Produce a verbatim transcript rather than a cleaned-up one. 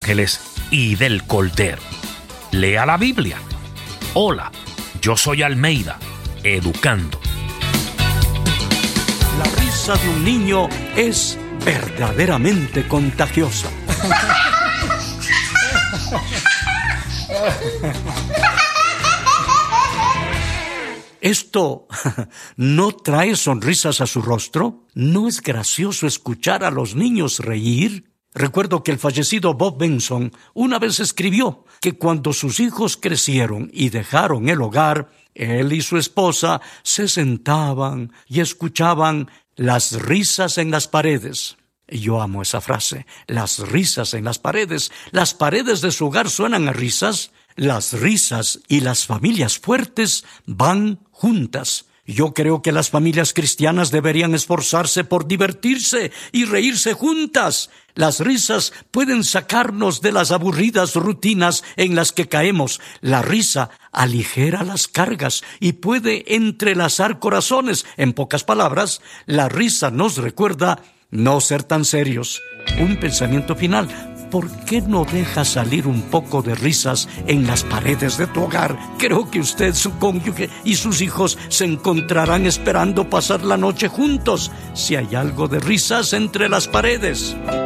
ángeles y del Cordero. Lea la Biblia. Hola, yo soy Almeida, educando. La risa de un niño es verdaderamente contagiosa. ¿Esto no trae sonrisas a su rostro? ¿No es gracioso escuchar a los niños reír? Recuerdo que el fallecido Bob Benson una vez escribió que cuando sus hijos crecieron y dejaron el hogar, él y su esposa se sentaban y escuchaban las risas en las paredes. Yo amo esa frase, las risas en las paredes. Las paredes de su hogar suenan a risas. Las risas y las familias fuertes van juntas. Yo creo que las familias cristianas deberían esforzarse por divertirse y reírse juntas. Las risas pueden sacarnos de las aburridas rutinas en las que caemos. La risa aligera las cargas y puede entrelazar corazones. En pocas palabras, la risa nos recuerda no ser tan serios. Un pensamiento final. ¿Por qué no deja salir un poco de risas en las paredes de tu hogar? Creo que usted, su cónyuge y sus hijos se encontrarán esperando pasar la noche juntos si hay algo de risas entre las paredes.